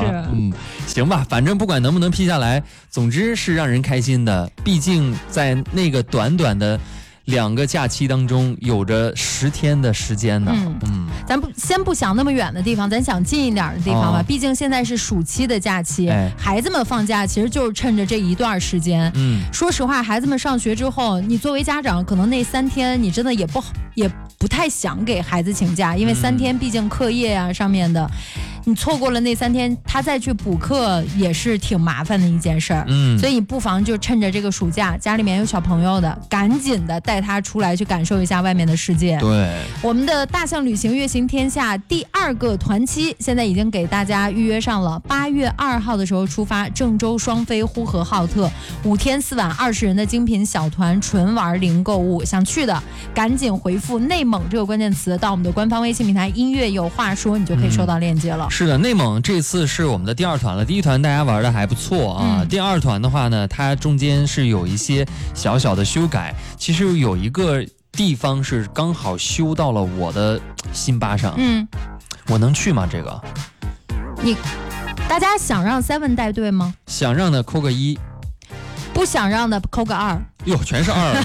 行吧，反正不管能不能批下来，总之是让人开心的。毕竟在那个短短的2个假期当中，有着10天的时间呢。 咱先不想那么远的地方，咱想近一点的地方吧。毕竟现在是暑期的假期，孩子们放假其实就是趁着这一段时间。说实话，孩子们上学之后，你作为家长，可能那3天你真的也不太想给孩子请假，因为3天毕竟课业啊上面的。你错过了那3天，他再去补课也是挺麻烦的一件事儿。所以你不妨就趁着这个暑假，家里面有小朋友的，赶紧的带他出来去感受一下外面的世界。 对， 我们的大象旅行月行天下第2个团期，现在已经给大家预约上了，8月2号的时候出发，郑州双飞呼和浩特，5天4晚20人的精品小团，纯玩零购物。想去的赶紧回复内蒙这个关键词到我们的官方微信平台音乐有话说，你就可以收到链接了。 是的，内蒙这次是我们的第2团了。第1团大家玩的还不错啊，第2团的话呢，它中间是有一些小小的修改。其实有一个地方是刚好修到了我的心巴上。我能去吗？这个大家想让 Seven 带队吗？ 想让的扣个1， 不想让的扣个2。 哟，全是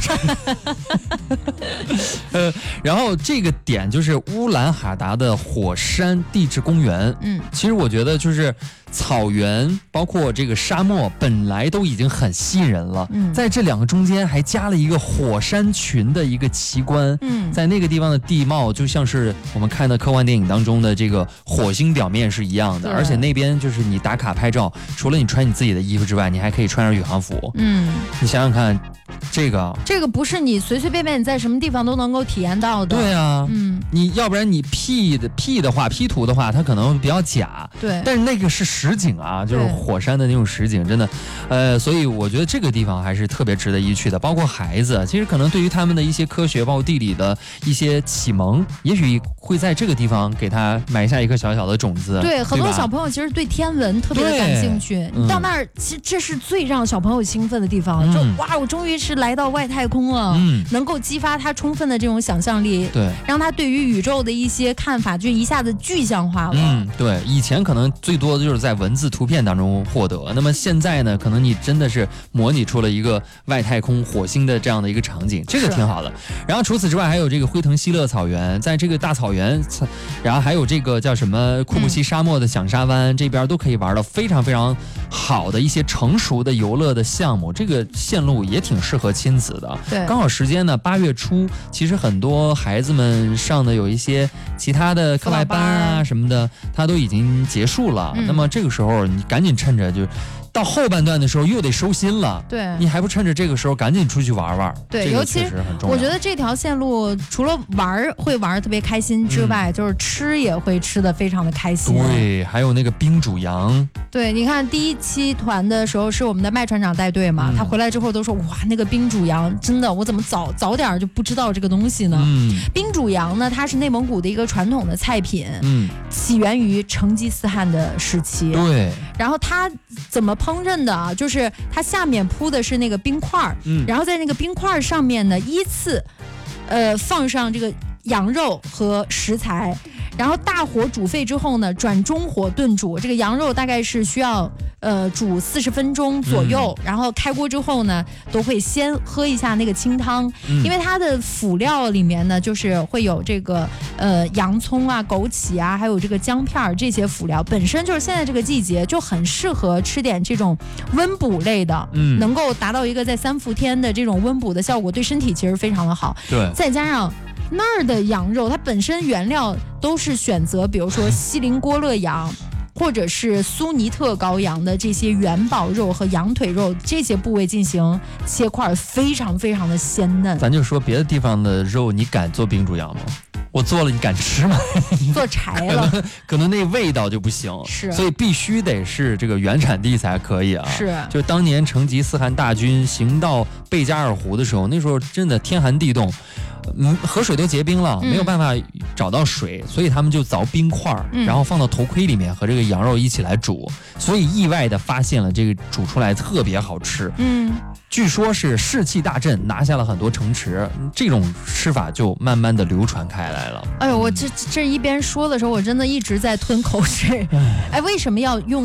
2。然后这个点就是乌兰哈达的火山地质公园。其实我觉得就是草原包括这个沙漠本来都已经很吸引人了，在这2个中间还加了一个火山群的一个奇观。在那个地方的地貌就像是我们看的科幻电影当中的这个火星表面是一样的，而且那边就是你打卡拍照，除了你穿你自己的衣服之外，你还可以穿上宇航服。你想想看，这个不是你随随便便在什么地方都能够体验到的。 对啊，你要不然你 P 图的话，它可能比较假。 对， 但是那个是实景啊，就是火山的那种实景，真的，所以我觉得这个地方还是特别值得一去的。包括孩子，其实可能对于他们的一些科学包括地理的一些启蒙，也许会在这个地方给他埋下一颗小小的种子。 对，很多小朋友其实对天文特别的感兴趣，你到那儿，其实这是最让小朋友兴奋的地方。就哇，我终于是来到外太空了，能够激发他充分的这种想象力， 对， 让他对于宇宙的一些看法就一下子具象化了。 对，以前可能最多的就是在文字图片当中获得，那么现在呢，可能你真的是模拟出了一个外太空火星的这样的一个场景，这个挺好的。然后除此之外，还有这个辉腾希勒草原，在这个大草原，然后还有这个叫什么库布齐沙漠的响沙湾，这边都可以玩到非常非常好的一些成熟的游乐的项目，这个线路也挺适合亲子的。 对， 刚好时间呢，8月初，其实很多孩子们上的有一些其他的课外班啊什么的，它都已经结束了。那么这个时候你赶紧趁着就。到后半段的时候又得收心了， 对， 你还不趁着这个时候赶紧出去玩玩？ 对，尤其我觉得这条线路除了会玩特别开心之外，就是吃也会吃得非常的开心。 对，还有那个冰煮羊。 对，你看第1期团的时候是我们的麦船长带队嘛，他回来之后都说哇，那个冰煮羊真的，我怎么早点就不知道这个东西呢？冰煮羊呢，它是内蒙古的一个传统的菜品，起源于成吉思汗的时期。 对， 然后它怎么烹饪的啊？就是它下面铺的是那个冰块，然后在那个冰块上面呢依次，放上这个羊肉和食材，然后大火煮沸之后呢，转中火炖煮。这个羊肉大概是需要煮40分钟左右，然后开锅之后呢，都会先喝一下那个清汤，因为它的辅料里面呢，就是会有这个洋葱啊、枸杞啊，还有这个姜片这些辅料，本身就是现在这个季节就很适合吃点这种温补类的，能够达到一个在3伏天的这种温补的效果，对身体其实非常的好。 对， 再加上那儿的羊肉，它本身原料都是选择，比如说锡林郭勒羊。或者是苏尼特羔羊的这些元宝肉和羊腿肉这些部位进行切块，非常非常的鲜嫩。 咱就说别的地方的肉，你敢做冰煮羊吗？我做了，你敢吃吗？ 做柴了， 可能那味道就不行。 是， 所以必须得是这个原产地才可以啊。 是， 就当年成吉思汗大军行到贝加尔湖的时候，那时候真的天寒地冻。河水都结冰了，没有办法找到水，所以他们就凿冰块，然后放到头盔里面和这个羊肉一起来煮，所以意外的发现了这个煮出来特别好吃。据说是士气大振，拿下了很多城池，这种吃法就慢慢的流传开来了。 哎呦，我这一边说的时候，我真的一直在吞口水。哎，为什么要用